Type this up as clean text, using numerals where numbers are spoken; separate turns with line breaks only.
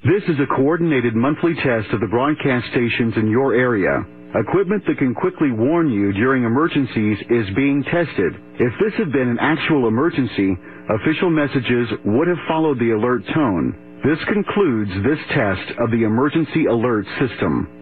This is a coordinated monthly test of the broadcast stations in your area. Equipment that can quickly warn you during emergencies is being tested. If this had been an actual emergency, official messages would have followed the alert tone. This concludes this test of the emergency alert system.